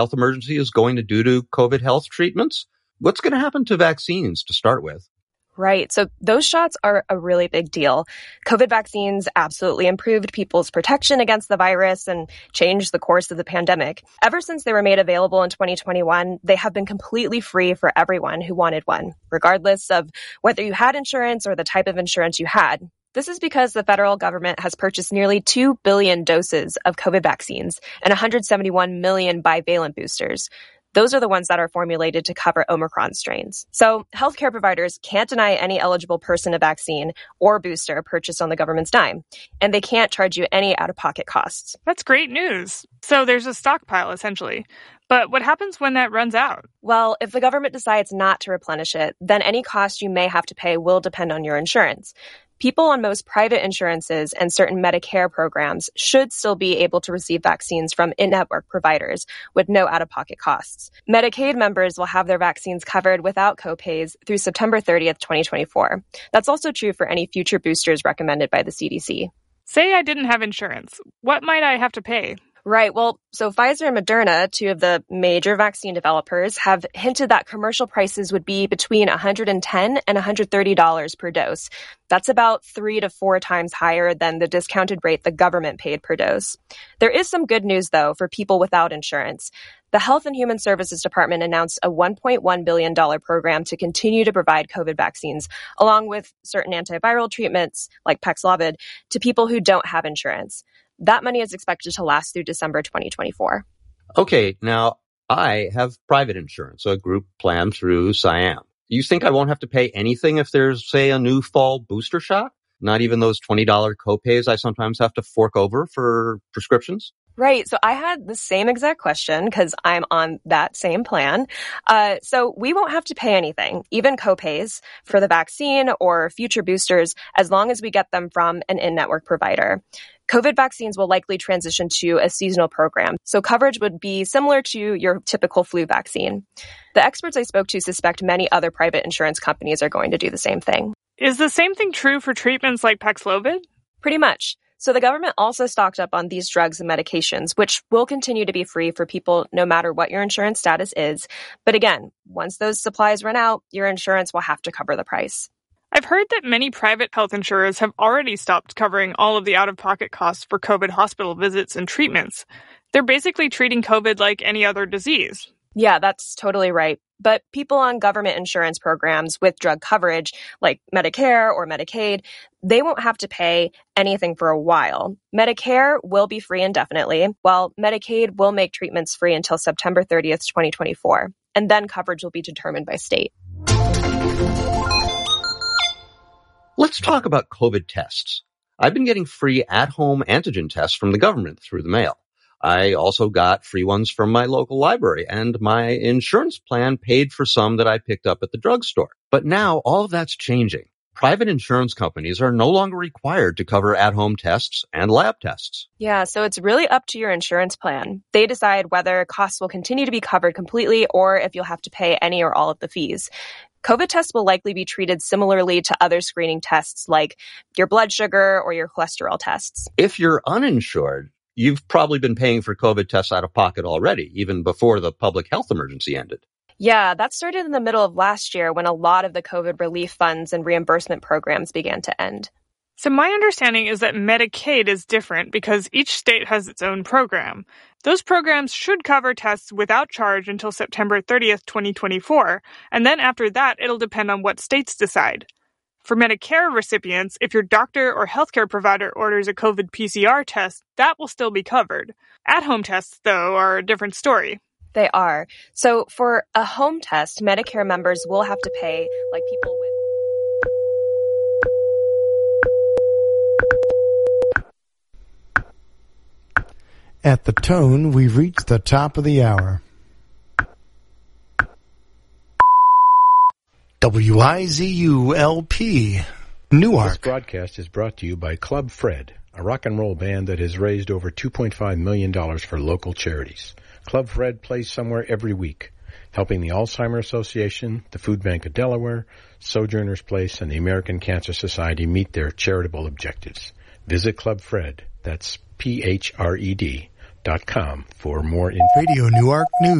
health emergency is going to do to COVID health treatments? What's going to happen to vaccines to start with? Right. So those shots are a really big deal. COVID vaccines absolutely improved people's protection against the virus and changed the course of the pandemic. Ever since they were made available in 2021, they have been completely free for everyone who wanted one, regardless of whether you had insurance or the type of insurance you had. This is because the federal government has purchased nearly 2 billion doses of COVID vaccines and 171 million bivalent boosters. Those are the ones that are formulated to cover Omicron strains. So healthcare providers can't deny any eligible person a vaccine or booster purchased on the government's dime, and they can't charge you any out-of-pocket costs. That's great news. So there's a stockpile, essentially. But what happens when that runs out? Well, if the government decides not to replenish it, then any cost you may have to pay will depend on your insurance. People on most private insurances and certain Medicare programs should still be able to receive vaccines from in-network providers with no out-of-pocket costs. Medicaid members will have their vaccines covered without copays through September 30th, 2024. That's also true for any future boosters recommended by the CDC. Say I didn't have insurance. What might I have to pay? Right. Well, so Pfizer and Moderna, two of the major vaccine developers, have hinted that commercial prices would be between $110 and $130 per dose. That's about 3 to 4 times higher than the discounted rate the government paid per dose. There is some good news, though, for people without insurance. The Health and Human Services Department announced a $1.1 billion program to continue to provide COVID vaccines, along with certain antiviral treatments like Paxlovid, to people who don't have insurance. That money is expected to last through December 2024. Okay, now I have private insurance, a group plan through SIAM. You think I won't have to pay anything if there's, say, a new fall booster shot? Not even those $20 copays I sometimes have to fork over for prescriptions? Right. So I had the same exact question because I'm on that same plan. So we won't have to pay anything, even copays, for the vaccine or future boosters, as long as we get them from an in-network provider. COVID vaccines will likely transition to a seasonal program, so coverage would be similar to your typical flu vaccine. The experts I spoke to suspect many other private insurance companies are going to do the same thing. Is the same thing true for treatments like Paxlovid? Pretty much. So the government also stocked up on these drugs and medications, which will continue to be free for people no matter what your insurance status is. But again, once those supplies run out, your insurance will have to cover the price. I've heard that many private health insurers have already stopped covering all of the out-of-pocket costs for COVID hospital visits and treatments. They're basically treating COVID like any other disease. Yeah, that's totally right. But people on government insurance programs with drug coverage, like Medicare or Medicaid, they won't have to pay anything for a while. Medicare will be free indefinitely, while Medicaid will make treatments free until September 30th, 2024. And then coverage will be determined by state. Let's talk about COVID tests. I've been getting free at-home antigen tests from the government through the mail. I also got free ones from my local library, and my insurance plan paid for some that I picked up at the drugstore. But now all of that's changing. Private insurance companies are no longer required to cover at-home tests and lab tests. Yeah, so it's really up to your insurance plan. They decide whether costs will continue to be covered completely or if you'll have to pay any or all of the fees. COVID tests will likely be treated similarly to other screening tests like your blood sugar or your cholesterol tests. If you're uninsured, you've probably been paying for COVID tests out of pocket already, even before the public health emergency ended. Yeah, that started in the middle of last year when a lot of the COVID relief funds and reimbursement programs began to end. So my understanding is that Medicaid is different because each state has its own program. Those programs should cover tests without charge until September 30th, 2024, and then after that, it'll depend on what states decide. For Medicare recipients, if your doctor or healthcare provider orders a COVID PCR test, that will still be covered. At-home tests, though, are a different story. They are. So for a home test, Medicare members will have to pay like people with... At the tone, we've reached the top of the hour. WIZU-LP, Newark. This broadcast is brought to you by Club Fred, a rock and roll band that has raised over $2.5 million for local charities. Club Fred plays somewhere every week, helping the Alzheimer's Association, the Food Bank of Delaware, Sojourner's Place, and the American Cancer Society meet their charitable objectives. Visit Club Fred, that's PHRED, for more Radio Newark News.